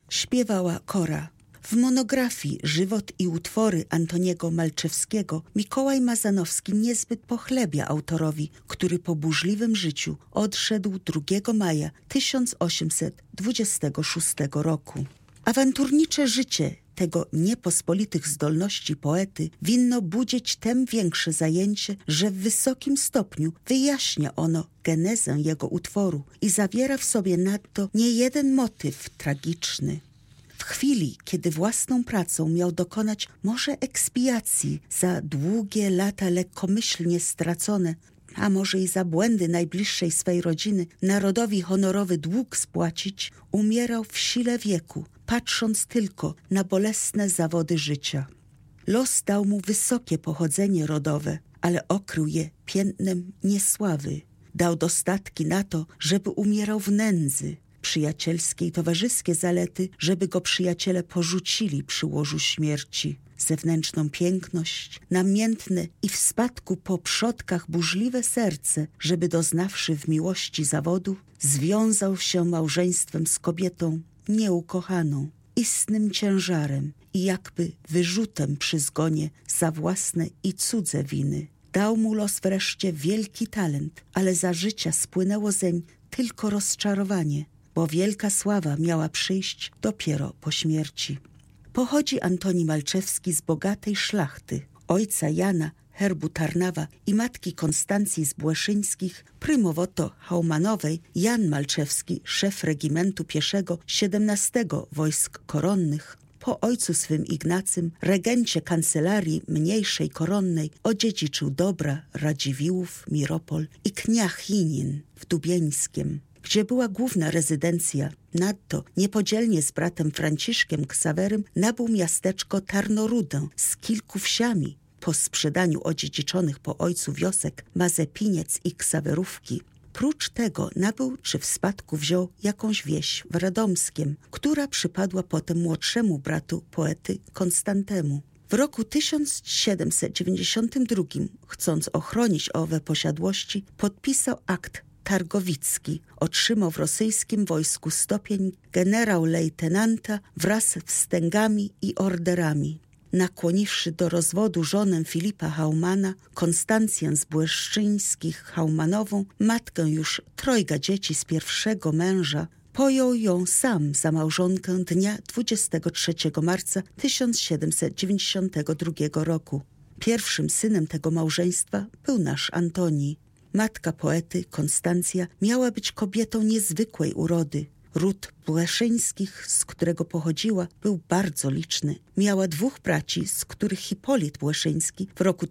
śpiewała Kora. W monografii Żywot i utwory Antoniego Malczewskiego Mikołaj Mazanowski niezbyt pochlebia autorowi, który po burzliwym życiu odszedł 2 maja 1826 roku. Awanturnicze życie tego niepospolitych zdolności poety winno budzić tem większe zajęcie, że w wysokim stopniu wyjaśnia ono genezę jego utworu i zawiera w sobie nadto niejeden motyw tragiczny. W chwili, kiedy własną pracą miał dokonać może ekspiacji za długie lata lekkomyślnie stracone, a może i za błędy najbliższej swej rodziny, narodowi honorowy dług spłacić, umierał w sile wieku, patrząc tylko na bolesne zawody życia. Los dał mu wysokie pochodzenie rodowe, ale okrył je piętnem niesławy. Dał dostatki na to, żeby umierał w nędzy, przyjacielskie i towarzyskie zalety, żeby go przyjaciele porzucili przy łożu śmierci, zewnętrzną piękność, namiętne i w spadku po przodkach burzliwe serce, żeby doznawszy w miłości zawodu, związał się małżeństwem z kobietą nieukochaną, istnym ciężarem i jakby wyrzutem przy zgonie za własne i cudze winy. Dał mu los wreszcie wielki talent, ale za życia spłynęło zeń tylko rozczarowanie, bo wielka sława miała przyjść dopiero po śmierci. Pochodzi Antoni Malczewski z bogatej szlachty, ojca Jana, herbu Tarnawa i matki Konstancji z Błeszyńskich, prymowoto Haumanowej. Jan Malczewski, szef regimentu pieszego 17 Wojsk Koronnych, po ojcu swym Ignacym, regencie kancelarii mniejszej koronnej, odziedziczył dobra Radziwiłłów, Miropol i Kniachinin w Dubieńskiem, gdzie była główna rezydencja. Nadto niepodzielnie z bratem Franciszkiem Ksawerym nabył miasteczko Tarnorudę z kilku wsiami po sprzedaniu odziedziczonych po ojcu wiosek Mazepiniec i Ksawerówki. Prócz tego nabył czy w spadku wziął jakąś wieś w Radomskiem, która przypadła potem młodszemu bratu poety Konstantemu. W roku 1792, chcąc ochronić owe posiadłości, podpisał akt targowicki. Otrzymał w rosyjskim wojsku stopień generał-lejtenanta wraz wstęgami i orderami. Nakłoniwszy do rozwodu żonę Filipa Haumana, Konstancję z Błeszczyńskich Haumanową, matkę już 3 dzieci z pierwszego męża, pojął ją sam za małżonkę dnia 23 marca 1792 roku. Pierwszym synem tego małżeństwa był nasz Antoni. Matka poety, Konstancja, miała być kobietą niezwykłej urody. Ród Błeszyńskich, z którego pochodziła, był bardzo liczny. Miała 2 braci, z których Hipolit Błeszyński w roku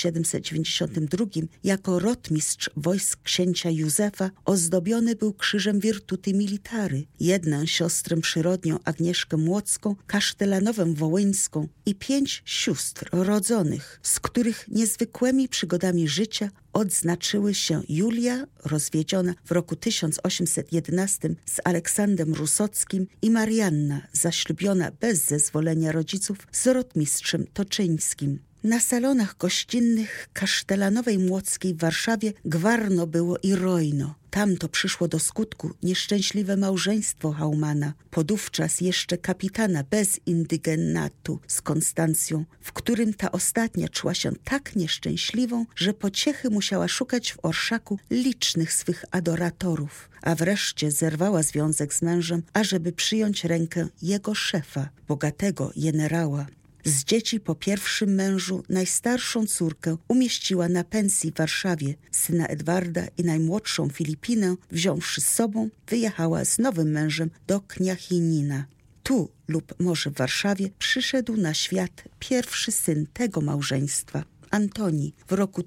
1792 jako rotmistrz wojsk księcia Józefa ozdobiony był krzyżem Virtuti Militari. Jedną siostrę przyrodnią Agnieszkę Młocką, kasztelanową wołyńską i 5 sióstr rodzonych, z których niezwykłymi przygodami życia odznaczyły się Julia, rozwiedziona w roku 1811 z Aleksandrem Rusockim, i Marianna, zaślubiona bez zezwolenia rodziców z rotmistrzem Toczyńskim. Na salonach gościnnych kasztelanowej Młockiej w Warszawie gwarno było i rojno. Tam to przyszło do skutku nieszczęśliwe małżeństwo Haumana, podówczas jeszcze kapitana bez indygenatu z Konstancją, w którym ta ostatnia czuła się tak nieszczęśliwą, że pociechy musiała szukać w orszaku licznych swych adoratorów, a wreszcie zerwała związek z mężem, ażeby przyjąć rękę jego szefa, bogatego jenerała. Z dzieci po pierwszym mężu najstarszą córkę umieściła na pensji w Warszawie, syna Edwarda i najmłodszą Filipinę, wziąwszy z sobą, wyjechała z nowym mężem do Kniachinina. Tu lub może w Warszawie przyszedł na świat pierwszy syn tego małżeństwa, Antoni, w roku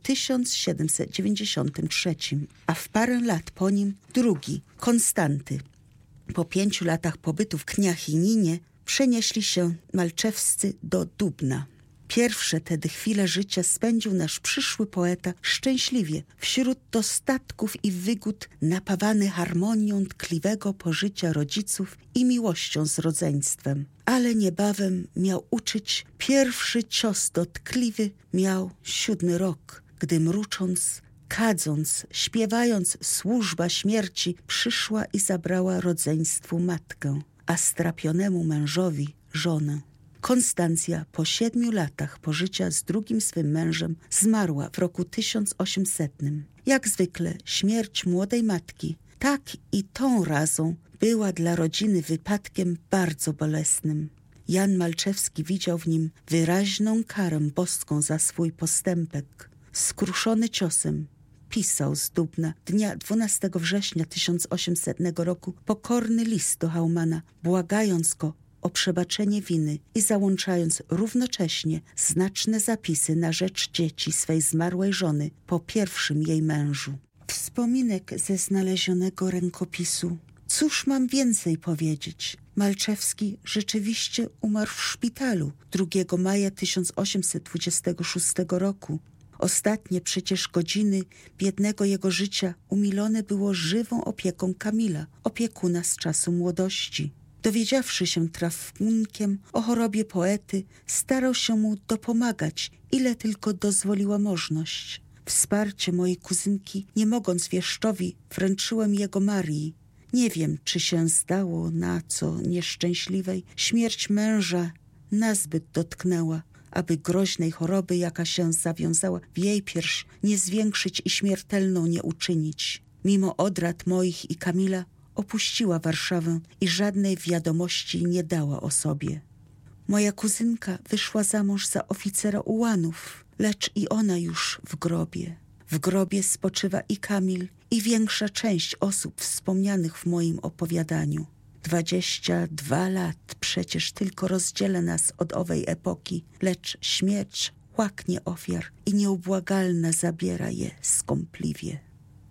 1793, a w parę lat po nim drugi, Konstanty. Po 5 latach pobytu w Kniachininie przenieśli się Malczewscy do Dubna. Pierwsze tedy chwile życia spędził nasz przyszły poeta szczęśliwie, wśród dostatków i wygód, napawany harmonią tkliwego pożycia rodziców i miłością z rodzeństwem. Ale niebawem miał uczyć pierwszy cios dotkliwy, miał 7 rok, gdy mrucząc, kadząc, śpiewając służba śmierci, przyszła i zabrała rodzeństwu matkę. a strapionemu mężowi żonę. Konstancja po 7 latach pożycia z drugim swym mężem zmarła w roku 1800. Jak zwykle śmierć młodej matki, tak i tą razą była dla rodziny wypadkiem bardzo bolesnym. Jan Malczewski widział w nim wyraźną karę boską za swój postępek. Skruszony ciosem pisał z Dubna dnia 12 września 1800 roku pokorny list do Haumana, błagając go o przebaczenie winy i załączając równocześnie znaczne zapisy na rzecz dzieci swej zmarłej żony po pierwszym jej mężu. Wspominek ze znalezionego rękopisu. Cóż mam więcej powiedzieć? Malczewski rzeczywiście umarł w szpitalu 2 maja 1826 roku. Ostatnie przecież godziny biednego jego życia umilone było żywą opieką Kamila, opiekuna z czasu młodości. Dowiedziawszy się trafunkiem o chorobie poety, starał się mu dopomagać, ile tylko dozwoliła możność. Wsparcie mojej kuzynki, nie mogąc wieszczowi, wręczyłem jego Marii. Nie wiem, czy się zdało na co nieszczęśliwej śmierć męża nazbyt dotknęła, aby groźnej choroby, jaka się zawiązała w jej pierś, nie zwiększyć i śmiertelną nie uczynić. Mimo odrad moich i Kamila opuściła Warszawę i żadnej wiadomości nie dała o sobie. Moja kuzynka wyszła za mąż za oficera ułanów, lecz i ona już w grobie. W grobie spoczywa i Kamil, i większa część osób wspomnianych w moim opowiadaniu. 22 lat przecież tylko rozdziela nas od owej epoki, lecz śmierć łaknie ofiar i nieubłagalna zabiera je skąpliwie.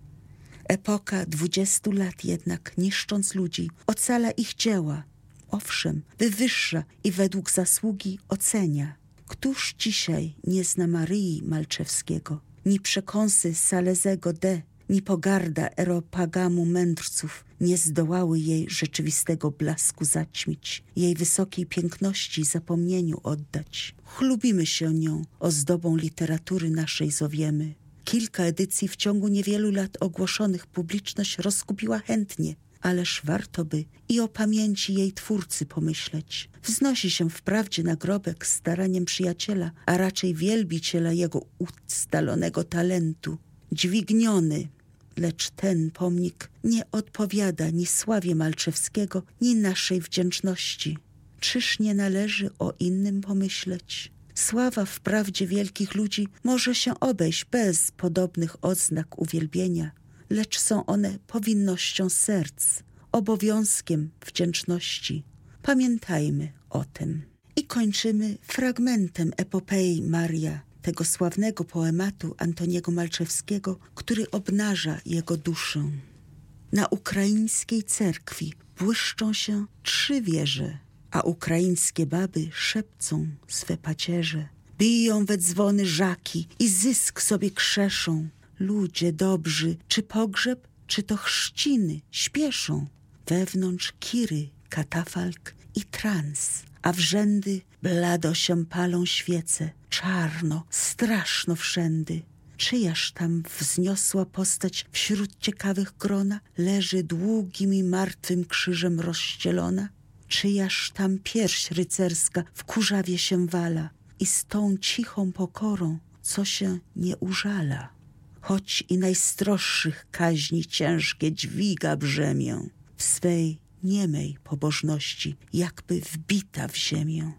Epoka 20 lat jednak, niszcząc ludzi, ocala ich dzieła. Owszem, wywyższa i według zasługi ocenia. Któż dzisiaj nie zna Maryi Malczewskiego, ni przekąsy Salezego D., ni pogarda Eropagamu mędrców nie zdołały jej rzeczywistego blasku zaćmić, jej wysokiej piękności zapomnieniu oddać. Chlubimy się nią, ozdobą literatury naszej zowiemy. Kilka edycji w ciągu niewielu lat ogłoszonych publiczność rozkupiła chętnie, ależ warto by i o pamięci jej twórcy pomyśleć. Wznosi się wprawdzie nagrobek staraniem przyjaciela, a raczej wielbiciela jego ustalonego talentu. Dźwigniony, lecz ten pomnik nie odpowiada ni sławie Malczewskiego, ni naszej wdzięczności. Czyż nie należy o innym pomyśleć? Sława wprawdzie wielkich ludzi może się obejść bez podobnych odznak uwielbienia, lecz są one powinnością serc, obowiązkiem wdzięczności. Pamiętajmy o tym. I kończymy fragmentem epopei Maria, tego sławnego poematu Antoniego Malczewskiego, który obnaża jego duszę. Na ukraińskiej cerkwi błyszczą się 3 wieże, a ukraińskie baby szepcą swe pacierze. Biją we dzwony żaki i zysk sobie krzeszą. Ludzie dobrzy, czy pogrzeb, czy to chrzciny, śpieszą. Wewnątrz kiry, katafalk i trans, a w rzędy blado się palą świece. Czarno, straszno wszędy. Czyjaż tam wzniosła postać wśród ciekawych grona leży długim i martwym krzyżem rozścielona? Czyjaż tam pierś rycerska w kurzawie się wala i z tą cichą pokorą, co się nie użala? Choć i najstroższych kaźni ciężkie dźwiga brzemię, w swej niemej pobożności jakby wbita w ziemię.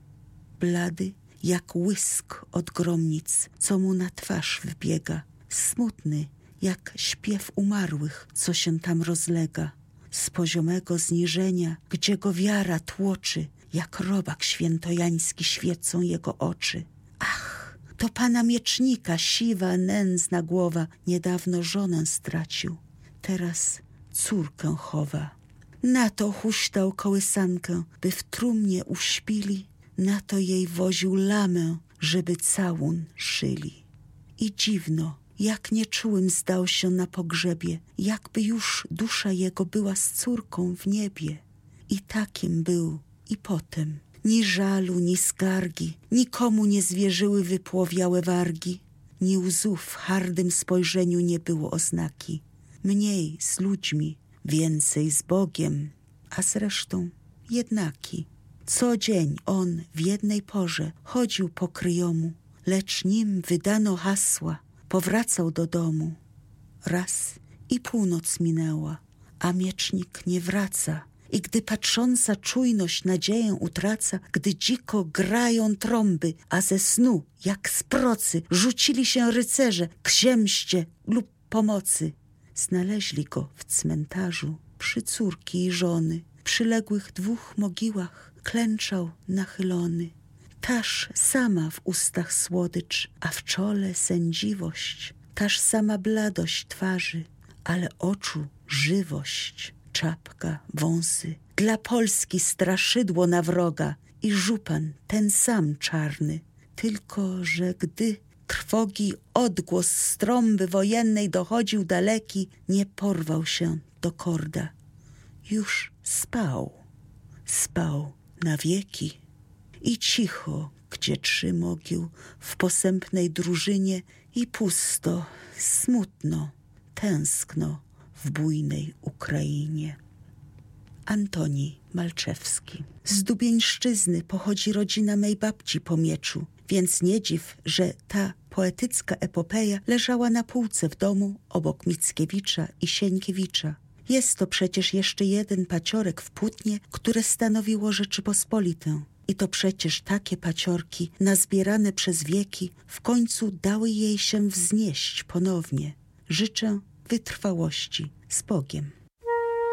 Blady jak łysk od gromnic, co mu na twarz wbiega, smutny jak śpiew umarłych, co się tam rozlega. Z poziomego zniżenia, gdzie go wiara tłoczy, jak robak świętojański świecą jego oczy. Ach, to pana miecznika siwa, nędzna głowa niedawno żonę stracił, teraz córkę chowa. Na to huśtał kołysankę, by w trumnie uśpili, na to jej woził lamę, żeby całun szyli. I dziwno, jak nieczułym zdał się na pogrzebie, jakby już dusza jego była z córką w niebie. I takim był i potem. Ni żalu, ni skargi, nikomu nie zwierzyły wypłowiałe wargi, ni łzów w hardym spojrzeniu nie było oznaki. Mniej z ludźmi, więcej z Bogiem, a zresztą jednaki. Co dzień on w jednej porze chodził po kryjomu, lecz nim wydano hasła, powracał do domu. Raz i północ minęła, a miecznik nie wraca. I gdy patrząca czujność nadzieję utraca, gdy dziko grają trąby, a ze snu, jak z procy, rzucili się rycerze k zemście lub pomocy. Znaleźli go w cmentarzu przy córki i żony, przyległych 2 mogiłach klęczał nachylony. Taż sama w ustach słodycz, a w czole sędziwość, taż sama bladość twarzy, ale oczu żywość. Czapka, wąsy, dla Polski straszydło na wroga i żupan ten sam czarny. Tylko że gdy trwogi odgłos z trąby wojennej dochodził daleki, nie porwał się do korda. Już spał na wieki. I cicho, gdzie 3 mogił w posępnej drużynie, i pusto, smutno, tęskno w bujnej Ukrainie. Antoni Malczewski. Z Dubieńszczyzny pochodzi rodzina mej babci po mieczu, więc nie dziw, że ta poetycka epopeja leżała na półce w domu obok Mickiewicza i Sienkiewicza. Jest to przecież jeszcze jeden paciorek w płótnie, które stanowiło Rzeczypospolitę. I to przecież takie paciorki, nazbierane przez wieki, w końcu dały jej się wznieść ponownie. Życzę wytrwałości. Z Bogiem.